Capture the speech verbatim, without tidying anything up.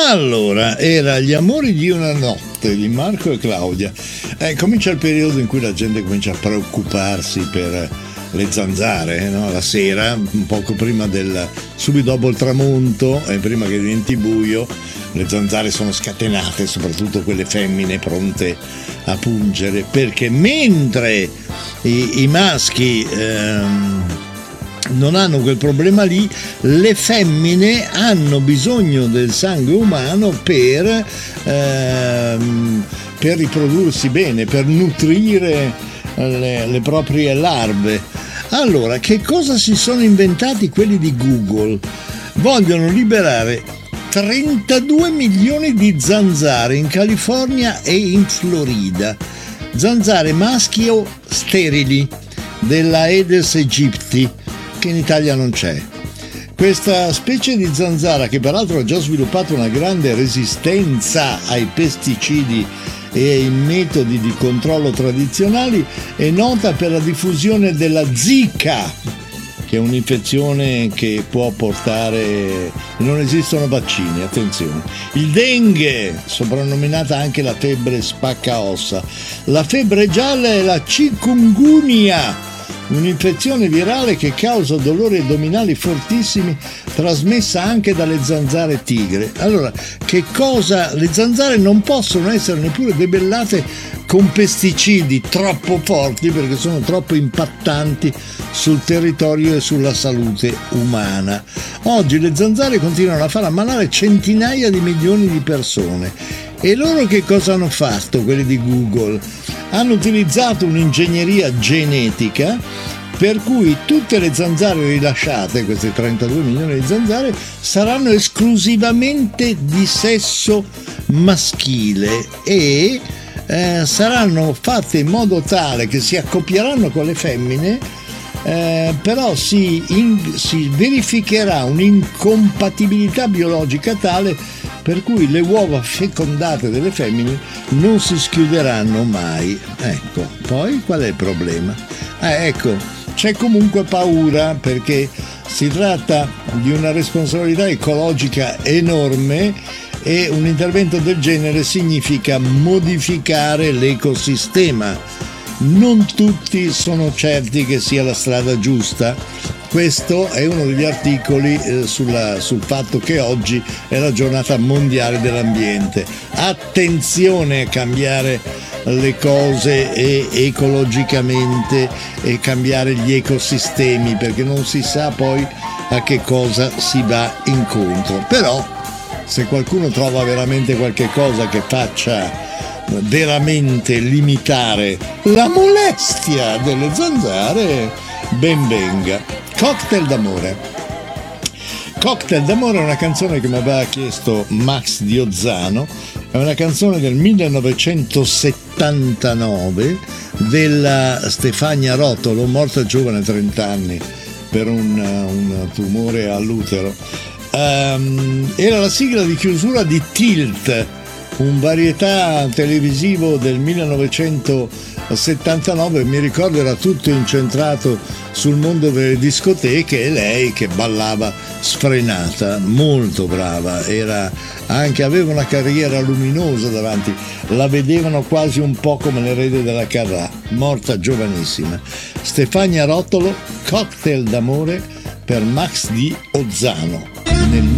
Allora, era Gli amori di una notte di Marco e Claudia. Eh, comincia il periodo in cui la gente comincia a preoccuparsi per le zanzare, no? La sera, un poco prima del, subito dopo il tramonto e prima che diventi buio, le zanzare sono scatenate, soprattutto quelle femmine pronte a pungere, perché mentre i, i maschi ehm, non hanno quel problema lì, le femmine hanno bisogno del sangue umano per, ehm, per riprodursi bene, per nutrire le, le proprie larve. Allora, che cosa si sono inventati quelli di Google? Vogliono liberare trentadue milioni di zanzare in California e in Florida, zanzare maschio sterili della Aedes aegypti, che in Italia non c'è. Questa specie di zanzara, che peraltro ha già sviluppato una grande resistenza ai pesticidi e ai metodi di controllo tradizionali, è nota per la diffusione della Zika, che è un'infezione che può portare, non esistono vaccini, attenzione, il dengue, soprannominata anche la febbre spaccaossa, la febbre gialla e la chikungunya, un'infezione virale che causa dolori addominali fortissimi, trasmessa anche dalle zanzare tigre. Allora, che cosa? Le zanzare non possono essere neppure debellate con pesticidi troppo forti, perché sono troppo impattanti sul territorio e sulla salute umana. Oggi le zanzare continuano a far ammalare centinaia di milioni di persone. E loro che cosa hanno fatto, quelli di Google? Hanno utilizzato un'ingegneria genetica per cui tutte le zanzare rilasciate, queste trentadue milioni di zanzare, saranno esclusivamente di sesso maschile e eh, saranno fatte in modo tale che si accoppieranno con le femmine, eh, però si, in, si verificherà un'incompatibilità biologica tale per cui le uova fecondate delle femmine non si schiuderanno mai. Ecco, poi qual è il problema? Eh, ecco, c'è comunque paura, perché si tratta di una responsabilità ecologica enorme e un intervento del genere significa modificare l'ecosistema. Non tutti sono certi che sia la strada giusta. Questo è uno degli articoli eh, sulla, sul fatto che oggi è la giornata mondiale dell'ambiente. Attenzione a cambiare le cose e ecologicamente e cambiare gli ecosistemi, perché non si sa poi a che cosa si va incontro. Però se qualcuno trova veramente qualche cosa che faccia veramente limitare la molestia delle zanzare, ben venga. Cocktail d'amore. Cocktail d'amore è una canzone che mi aveva chiesto Max di Ozzano, è una canzone del millenovecentosettantanove della Stefania Rotolo, morta giovane a trenta anni per un, un tumore all'utero. Um, era la sigla di chiusura di Tilt, un varietà televisivo del millenovecentosettantanove, mi ricordo era tutto incentrato sul mondo delle discoteche e lei che ballava sfrenata, molto brava, era anche, aveva una carriera luminosa davanti, la vedevano quasi un po' come l'erede della Carrà, morta giovanissima. Stefania Rotolo, Cocktail d'amore per Max di Ozzano nel